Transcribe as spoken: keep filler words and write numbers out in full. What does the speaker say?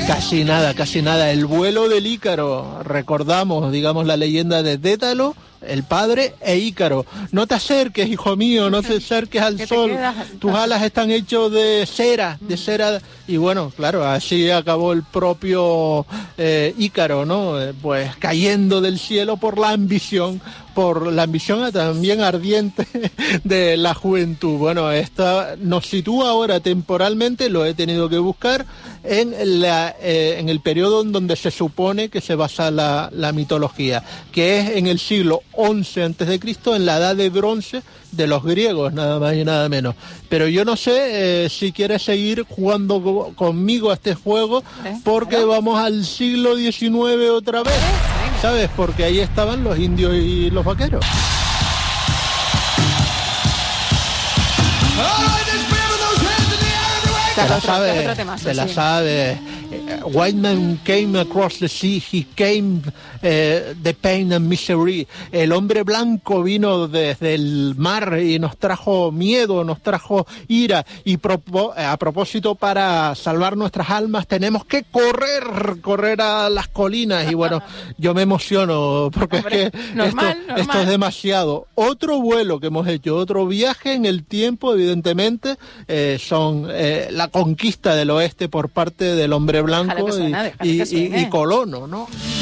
Casi nada, casi nada. El vuelo del Ícaro, recordamos, digamos, la leyenda de Dédalo, el padre e Ícaro. No te acerques, hijo mío, no te acerques al sol. Tus alas están hechas de cera, de cera. Y bueno, claro, así acabó el propio eh, Ícaro, ¿no? Eh, pues cayendo del cielo por la ambición, por la ambición también ardiente de la juventud. Bueno, esta nos sitúa ahora temporalmente, lo he tenido que buscar, en, la, eh, en el periodo en donde se supone que se basa la, la mitología, que es en el siglo once antes de Cristo, en la edad de bronce de los griegos, nada más y nada menos. Pero yo no sé eh, si quieres seguir jugando co- conmigo a este juego, porque vamos al siglo diecinueve otra vez, ¿sabes? Porque ahí estaban los indios y los vaqueros. Te la sabes, te la sabes. White man came across the sea, he came uh, the pain and misery. El hombre blanco vino desde el mar y nos trajo miedo, nos trajo ira. Y propo- a propósito, para salvar nuestras almas tenemos que correr, correr a las colinas. Y bueno, yo me emociono porque hombre, es que normal, esto, normal. esto es demasiado. Otro vuelo que hemos hecho, otro viaje en el tiempo, evidentemente, eh, son eh, la conquista del oeste por parte del hombre blanco Déjale que suena, y, déjale y, que suene. y, y colono, ¿no?